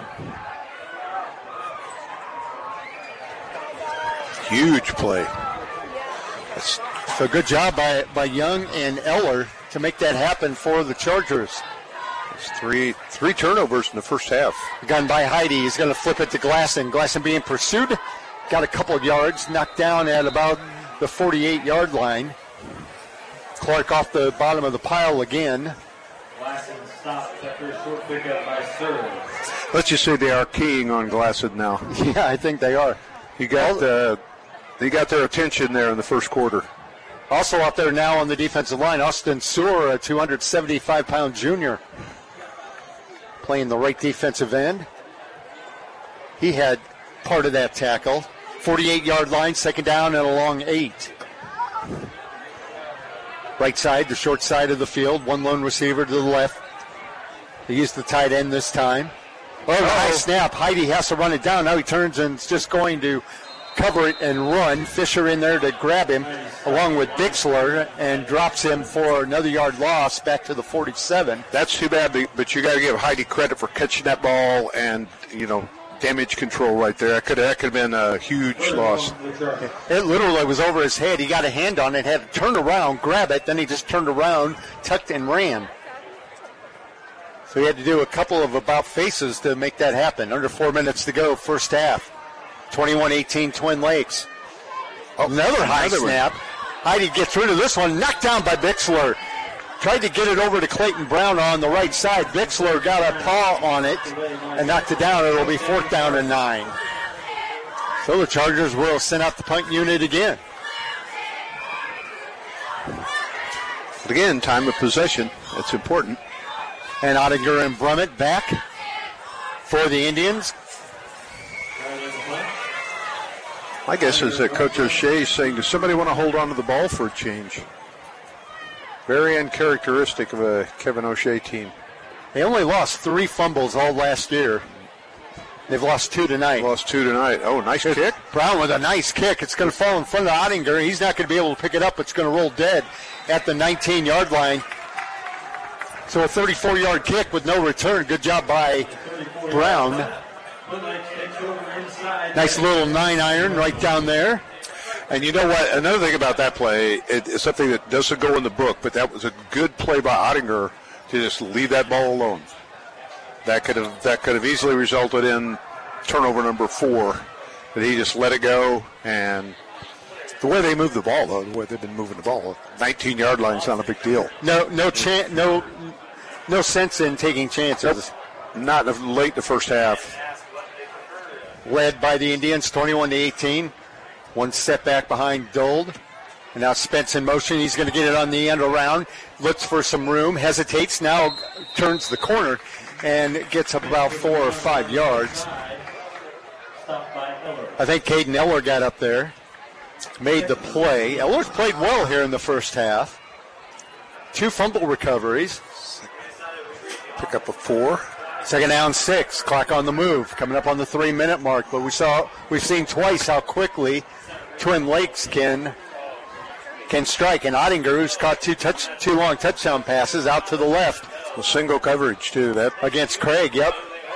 Huge play. So good job by Young and Eller to make that happen for the Chargers. It's three turnovers in the first half. Gun by Heidi. He's going to flip it to Glasson. Glasson being pursued. Got a couple of yards. Knocked down at about the 48-yard line. Clark off the bottom of the pile again. Glasson stopped after a short pickup by Serve. Let's just say they are keying on Glasson now. Yeah, I think they are. He got their attention there in the first quarter. Also out there now on the defensive line, Austin Sewer, a 275-pound junior, playing the right defensive end. He had part of that tackle. 48-yard line, second down and a long 8. Right side, the short side of the field. One lone receiver to the left. They used the tight end this time. Oh, nice snap. Heidi has to run it down. Now he turns and is just going to cover it and run. Fisher in there to grab him along with Bixler and drops him for another yard loss back to the 47. That's too bad, but you got to give Heidi credit for catching that ball and, damage control right there. That could have been a huge loss. It literally was over his head. He got a hand on it, had to turn around, grab it, then he just turned around, tucked and ran. So he had to do a couple of about faces to make that happen. Under 4 minutes to go, first half. 21-18 Twin Lakes. Another high snap. Heidi gets rid of this one, knocked down by Bixler. Tried to get it over to Clayton Brown on the right side. Bixler got a paw on it and knocked it down. It'll be 4th down and 9. So the Chargers will send out the punt unit again. But again, time of possession. That's important. And Ottinger and Brummett back for the Indians. My guess is that Coach O'Shea is saying, does somebody want to hold on to the ball for a change? Very uncharacteristic of a Kevin O'Shea team. They only lost 3 fumbles all last year. They've lost 2 tonight. Oh, nice kick. Brown with a nice kick. It's going to fall in front of Ottinger. He's not going to be able to pick it up. It's going to roll dead at the 19-yard line. So a 34-yard kick with no return. Good job by Brown. Nice little 9-iron right down there. And you know what? Another thing about that play, it's something that doesn't go in the book, but that was a good play by Ottinger to just leave that ball alone. That could have easily resulted in turnover number 4, but he just let it go. And the way they move the ball, though, the way they've been moving the ball, 19-yard line is not a big deal. No sense in taking chances. Nope. Not late in the first half. Led by the Indians, 21-18. One step back behind Dold. And now Spence in motion. He's going to get it on the end around. Looks for some room. Hesitates. Now turns the corner and gets up about 4 or 5 yards. I think Caden Eller got up there. Made the play. Eller's played well here in the first half. 2 fumble recoveries. Pick up a 4. Second down 6. Clock on the move. Coming up on the 3-minute mark. But we've seen twice how quickly Twin Lakes can strike. And Ottinger, who's caught 2 long touchdown passes out to the left. A single coverage, too. That against Craig, yep.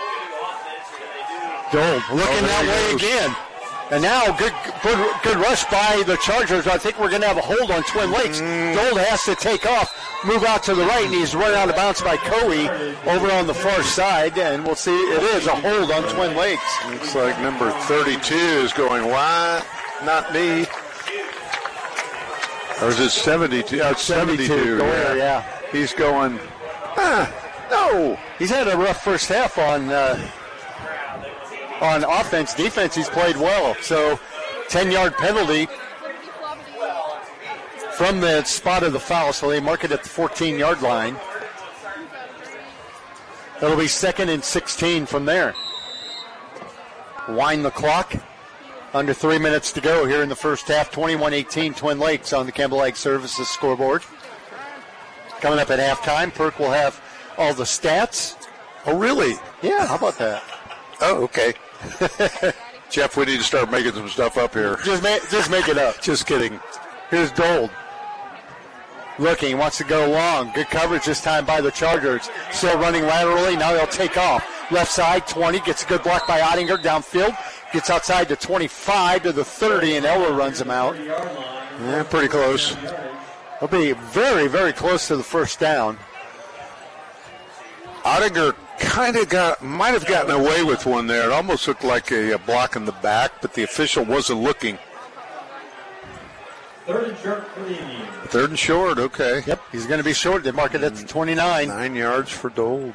Dold looking that way again. And now good rush by the Chargers. I think we're going to have a hold on Twin Lakes. Dold has to take off, move out to the right, and he's run out of bounds by Coe over on the far side. And we'll see, it is a hold on Twin Lakes. Looks like number 32 is going, why not me? Or is it 72? Oh, 72. Yeah. He's going, no. He's had a rough first half on offense. Defense, he's played well. So 10-yard penalty from the spot of the foul. So they mark it at the 14-yard line. It'll be 2nd and 16 from there. Wind the clock. Under 3 minutes to go here in the first half. 21-18 Twin Lakes on the Campbell Ag Services scoreboard. Coming up at halftime, Perk will have all the stats. Oh, really? Yeah, how about that? Oh, okay. Jeff, we need to start making some stuff up here. Just make it up. Just kidding. Here's Dold. Looking, wants to go long. Good coverage this time by the Chargers. Still running laterally. Now he'll take off. Left side, 20. Gets a good block by Ottinger downfield. Gets outside to 25 to the 30, and Eller runs him out. Yeah, pretty close. He'll be very, very close to the first down. Ottinger might have gotten away with one there. It almost looked like a block in the back, but the official wasn't looking. 3rd and short for the Indians. 3rd and short, okay. Yep, he's going to be short. They mark it at the 29. 9 yards for Dold.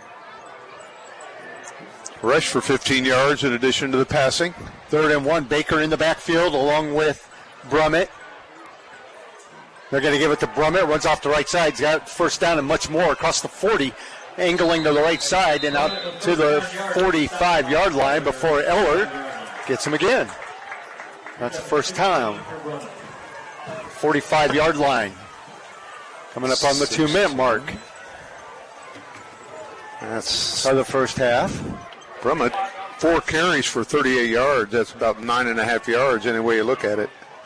Rush for 15 yards in addition to the passing. 3rd and 1. Baker in the backfield along with Brummett. They're going to give it to Brummett. Runs off the right side. He's got first down and much more across the 40. Angling to the right side and out to the 45-yard line before Eller gets him again. That's the first time. 45-yard line. Coming up on the 2-minute mark. That's of the first half. Brummett, 4 carries for 38 yards. That's about 9.5 yards any way you look at it.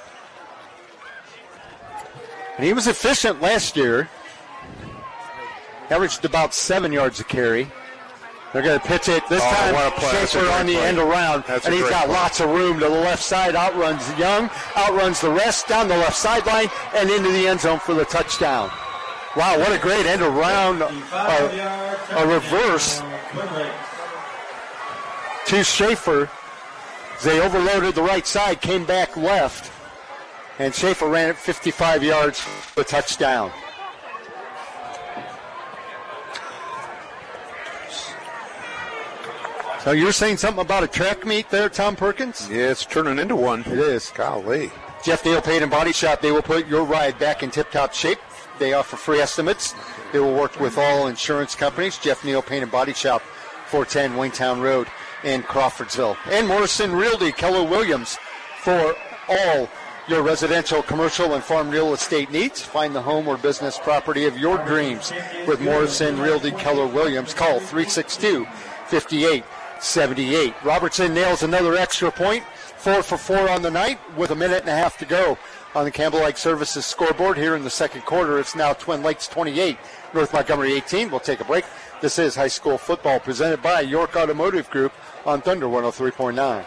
And he was efficient last year. Averaged about 7 yards a carry. They're going to pitch it this time. Schaefer on the end around. And he's got lots of room to the left side. Outruns Young. Outruns the rest down the left sideline and into the end zone for the touchdown. Wow, what a great end around. A reverse to Schaefer. They overloaded the right side, came back left. And Schaefer ran it 55 yards for a touchdown. So you're saying something about a track meet there, Tom Perkins? Yeah, it's turning into one. It is. Golly. Jeff Neal Paint and Body Shop. They will put your ride back in tip-top shape. They offer free estimates. They will work with all insurance companies. Jeff Neal Paint and Body Shop, 410 Waytown Road in Crawfordsville. And Morrison Realty, Keller Williams, for all your residential, commercial, and farm real estate needs. Find the home or business property of your dreams with Morrison Realty, Keller Williams. Call 362-5878. Robertson nails another extra point. 4 for 4 on the night with a minute and a half to go on the Campbell Ag Services scoreboard here in the second quarter. It's now Twin Lakes 28, North Montgomery 18. We'll take a break. This is high school football presented by York Automotive Group on Thunder 103.9.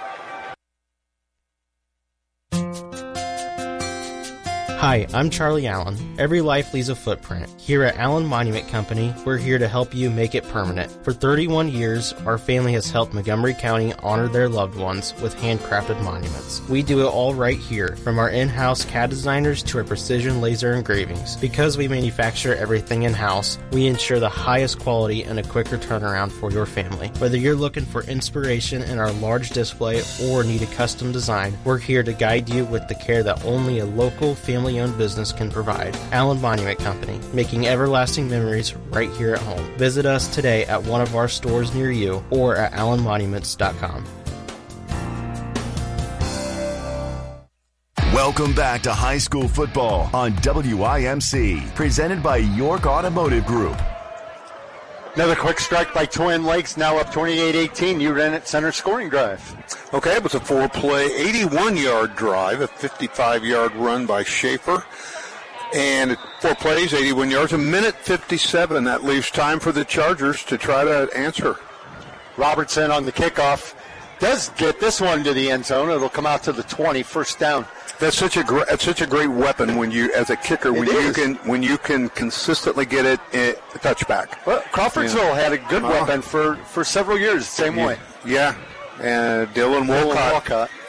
Hi, I'm Charlie Allen. Every life leaves a footprint. Here at Allen Monument Company, we're here to help you make it permanent. For 31 years, our family has helped Montgomery County honor their loved ones with handcrafted monuments. We do it all right here, from our in-house CAD designers to our precision laser engravings. Because we manufacture everything in-house, we ensure the highest quality and a quicker turnaround for your family. Whether you're looking for inspiration in our large display or need a custom design, we're here to guide you with the care that only a local family-owned business can provide. Allen Monument Company, making everlasting memories right here at home. Visit us today at one of our stores near you or at allenmonuments.com. Welcome back to high school football on WIMC, presented by York Automotive Group. Another quick strike by Twin Lakes, now up 28-18. You ran it center scoring drive. Okay, it was a 4-play, 81-yard drive, a 55-yard run by Schaefer. And 4 plays, 81 yards, a minute 57. That leaves time for the Chargers to try to answer. Robertson on the kickoff does get this one to the end zone. It'll come out to the 20, first down. That's such a great weapon when you, as a kicker, when you can consistently get it a touchback. Well, Crawfordsville had a good weapon for several years, same way. Yeah, and Dylan Wolcott